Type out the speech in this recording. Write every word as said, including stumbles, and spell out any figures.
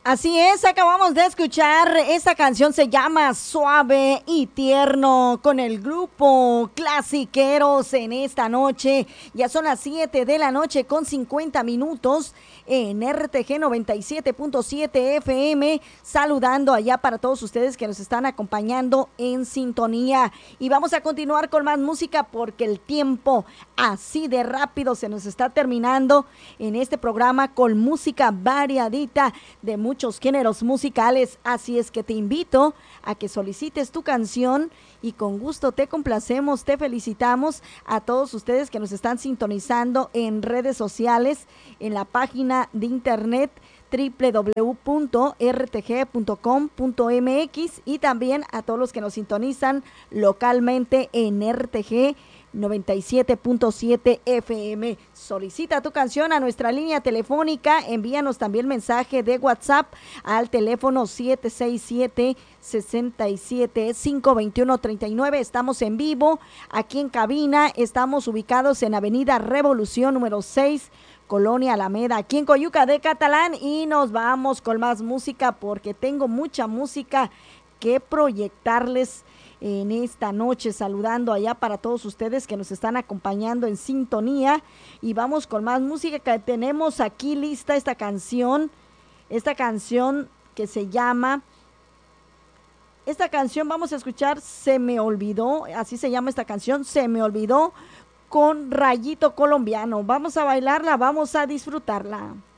Así es, acabamos de escuchar, esta canción se llama Suave y Tierno con el grupo Clasiqueros en esta noche. Ya son las siete de la noche con cincuenta minutos en R T G noventa y siete punto siete F M, saludando allá para todos ustedes que nos están acompañando en sintonía. Y vamos a continuar con más música porque el tiempo así de rápido se nos está terminando en este programa con música variadita de muchos géneros musicales, así es que te invito a que solicites tu canción y con gusto te complacemos, te felicitamos a todos ustedes que nos están sintonizando en redes sociales, en la página de internet doble u doble u doble u punto r t g punto com punto m x y también a todos los que nos sintonizan localmente en R T G noventa y siete punto siete F M. Solicita tu canción a nuestra línea telefónica, envíanos también mensaje de WhatsApp al teléfono siete seis siete, seis siete, cinco dos uno, tres nueve. Estamos en vivo aquí en cabina, estamos ubicados en Avenida Revolución número seis, Colonia Alameda, aquí en Coyuca de Catalán, y nos vamos con más música porque tengo mucha música que proyectarles en esta noche, saludando allá para todos ustedes que nos están acompañando en sintonía. Y vamos con más música que tenemos aquí lista, esta canción, esta canción que se llama, esta canción vamos a escuchar, Se me olvidó, así se llama esta canción, Se me olvidó, con Rayito Colombiano. Vamos a bailarla, vamos a disfrutarla.